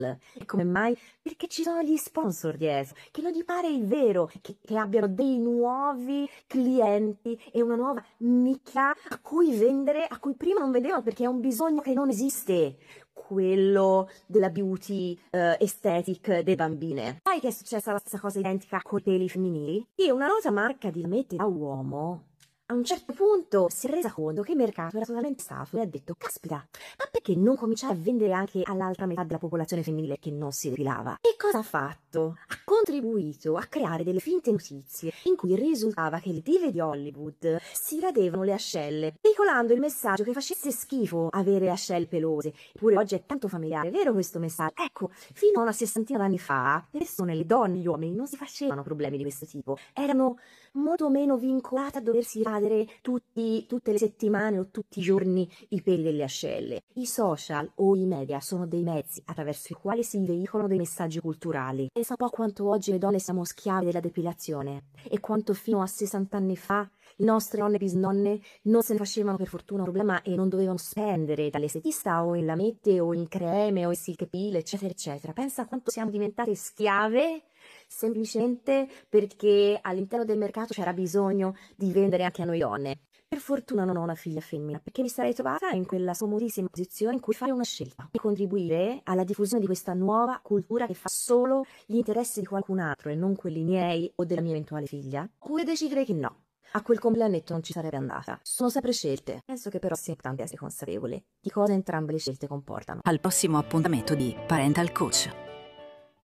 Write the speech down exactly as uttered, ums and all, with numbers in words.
E come mai? Perché ci sono gli sponsor dietro, che non gli pare il vero, che, che abbiano dei nuovi clienti e una nuova nicchia a cui vendere, a cui prima non vendevano perché è un bisogno che non esiste, quello della beauty eh, aesthetic delle bambine. Sai che è successa la stessa cosa identica con i peli femminili? Che una nota marca di lamette da uomo a un certo punto si è resa conto che il mercato era totalmente saturo e ha detto, caspita, ma perché non cominciare a vendere anche all'altra metà della popolazione femminile che non si depilava? E cosa ha fatto? Ha contribuito a creare delle finte notizie in cui risultava che le dive di Hollywood si radevano le ascelle, veicolando il messaggio che facesse schifo avere le ascelle pelose. Eppure oggi è tanto familiare, è vero questo messaggio? Ecco, fino a una sessantina d'anni fa, le persone, le donne, gli uomini non si facevano problemi di questo tipo, erano molto meno vincolate a doversi radere tutti, tutte le settimane o tutti i giorni i peli delle ascelle. I social o i media sono dei mezzi attraverso i quali si veicolano dei messaggi culturali. Pensa un po' quanto oggi le donne siamo schiave della depilazione e quanto fino a sessanta anni fa le nostre nonne e bisnonne non se ne facevano per fortuna un problema e non dovevano spendere dall'estetista o in lamette o in creme o in silk peel eccetera eccetera. Pensa quanto siamo diventate schiave semplicemente perché all'interno del mercato c'era bisogno di vendere anche a noi donne. Per fortuna non ho una figlia femmina, perché mi sarei trovata in quella comodissima posizione in cui fare una scelta e contribuire alla diffusione di questa nuova cultura che fa solo gli interessi di qualcun altro e non quelli miei o della mia eventuale figlia, oppure decidere che no. A quel compleannetto non ci sarebbe andata. Sono sempre scelte. Penso che però sia importante essere consapevoli di cosa entrambe le scelte comportano. Al prossimo appuntamento di Parental Coach.